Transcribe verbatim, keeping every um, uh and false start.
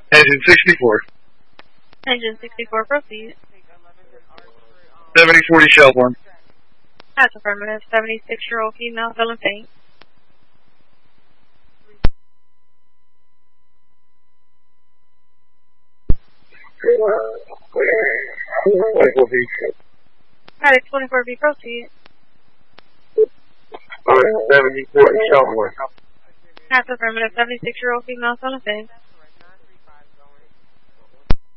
Engine sixty-four. Engine sixty-four, proceed. seventy forty Shelbourne. That's affirmative. seventy-six-year-old female, feeling faint. twenty-four B. Attic twenty-four B, proceed. seventy forty Shelbourne. That's affirmative. seventy-six-year-old female, feeling faint.